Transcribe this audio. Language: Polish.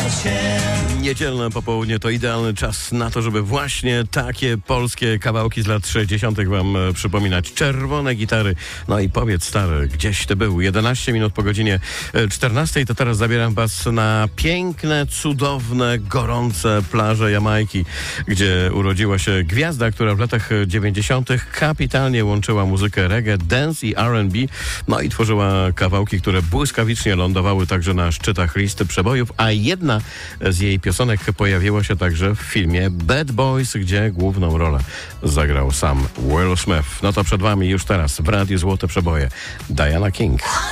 Niedzielne popołudnie to idealny czas na to, żeby właśnie takie polskie kawałki z lat 60. wam przypominać. Czerwone gitary. No i powiedz stary, gdzieś ty był? 11 minut po godzinie 14. To teraz zabieram was na piękne, cudowne, gorące plaże Jamajki, gdzie urodziła się gwiazda, która w latach 90. kapitalnie łączyła muzykę reggae, dance i R&B. No i tworzyła kawałki, które błyskawicznie lądowały także na szczytach listy przebojów, a jedna z jej piosenek pojawiła się także w filmie Bad Boys, gdzie główną rolę zagrał sam Will Smith. No to przed wami już teraz w Radiu Złote Przeboje Diana King.